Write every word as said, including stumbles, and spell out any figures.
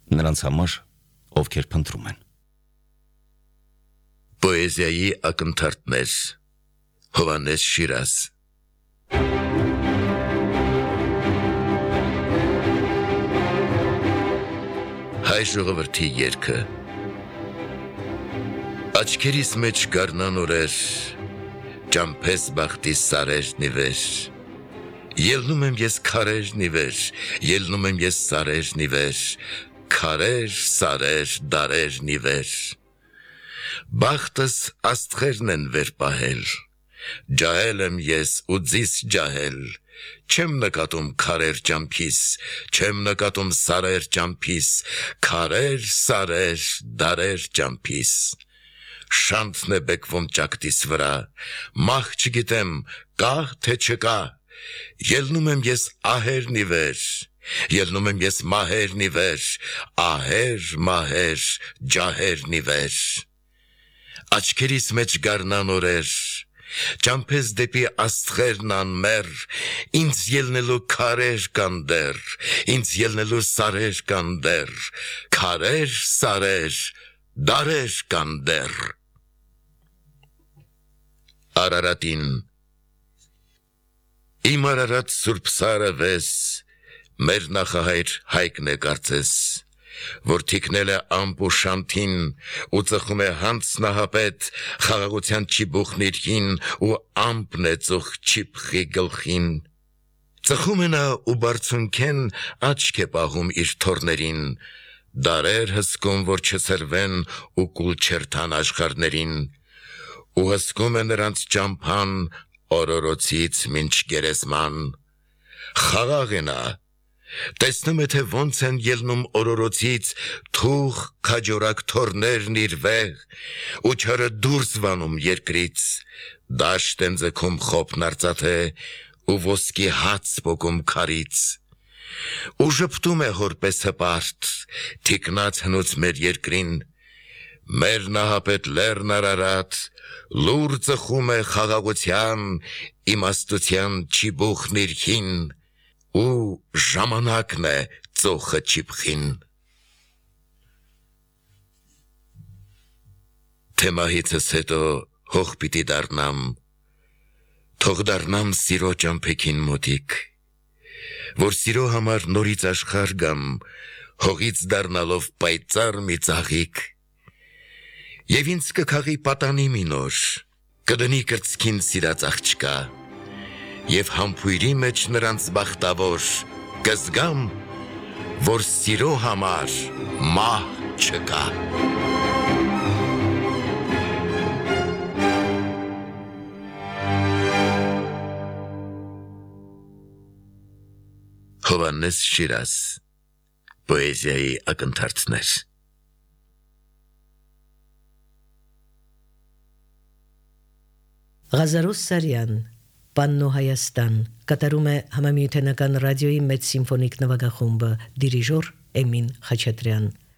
նրանց համար, ովքեր փնտրում են։ Պոեզիայի ակնթարթներ Հովհաննես Շիրազ Հայ ժողովրդի երգը Աչքերիս մեջ գարնան օրեր Ճամփես բախտիս սարերն ի վեր Ելնում եմ ես քարերն ի վեր Ելնում եմ ես սարերն ի վեր Քարեր, սարեր, դարերն ի վեր Բախտս աստղերն են վեր պահել Ջահել եմ ես ու ձիս ջահել Չեմ նկատում քարեր ճամփիս Չեմ նկատում սարեր ճամփիս Քարեր, սարեր, դարեր ճամփիս Շանթն է բեկվում ճակտիս վրա Մահ չգիտեմ կա թե չկա Ելնում եմ ես ահերն ի վեր Ելնում եմ ես մահերն ի վեր Ահեր, մահեր, ջահերն ի վեր Աչքերիս մեջ գարնան օրեր Ճամփես դեպի աստղերն անմեր Ինձ ելնելու քարեր կան դեռ Ինձ ելնելու սարեր կան դեռ Քարեր, սարեր, դարեր կան դեռ Արարատին Իմ Արարատ Սուրբ Սարը վես Մեր նախահայր Հայկն է կարծես Որ թիկնել է ամպ ու շանթին ու ծխում է հանց նահապետ խաղաղության չիբուխն իր հին ու ամպն է ծուխ չիփխի գլխին ծխում է նա ու բարձունքեն աչք է պահում իր թորներին դարեր հսկում որ չսրվեն ու կուլ չերթան աշխարհներին ու հսկում է նրանց ճամփան օրորոցից մինչ գերեզման խաղաղ է նա Տեսնում է թե ոնց են ելնում օրորոցից թուղ քաջորակ թորներն իր վեղ ու չարը դուրս վանում երկրից դաշտ են ձգում խոփն արծաթե ու ոսկի հաց պոկում քարից ու ժպտում է հորպես հպարտ թիկնած հնուց մեր երկրին մեր նահապետ Լեռն Արարատ լուր ծխում է խաղաղության իմաստության չիբուխն իր հին ու ժամանակն է ծոխը չիփխին Թեմահիցս հետո հող պիտի դառնամ թող դառնամ սիրո ճամփեքին մոտիկ որ սիրո համար նորից աշխարհ գամ հողից դառնալով պայծառ մի ծաղիկ եւ ինձ կքաղի պատանի մի նոր կդնի կրծքին սիրած աղջկա Եվ համբույրի մեջ նրանց բախտավոր կզգամ, որ սիրո համար մահ չկա։ Հովհաննես Շիրազ Պոեզիայի ակնթարթներ Ղազարոս Սարյան Պաննո Հայաստան կատարում է համամիութենական ռադիոյի մեծ սիմֆոնիկ նվագախումբը դիրիժոր Էմին Խաչատրյան